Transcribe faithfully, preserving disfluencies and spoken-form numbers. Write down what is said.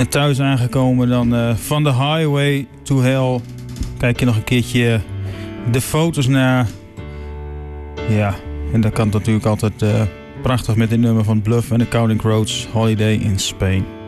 En thuis aangekomen dan uh, van The Highway to Hell. Kijk je nog een keertje de foto's naar. Ja, en dat kan natuurlijk altijd uh, prachtig met dit nummer van Bluff en The Counting Crows, Holiday in Spain.